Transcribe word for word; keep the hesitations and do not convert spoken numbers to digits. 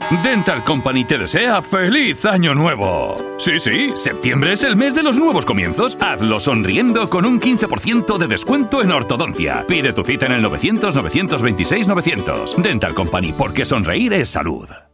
Dental Company te desea ¡Feliz Año Nuevo! Sí, sí, septiembre es el mes de los nuevos comienzos. Hazlo sonriendo con un quince por ciento de descuento en ortodoncia. Pide tu cita en el novecientos, novecientos veintiséis, novecientos. Dental Company, porque sonreír es salud.